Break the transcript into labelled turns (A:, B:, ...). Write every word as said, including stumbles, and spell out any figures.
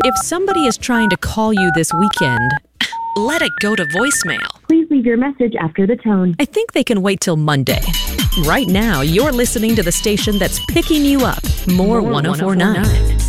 A: If somebody is trying to call you this weekend, let it go to voicemail.
B: Please leave your message after the tone.
A: I think they can wait till Monday. Right now, you're listening to the station that's picking you up. More, More one oh four nine.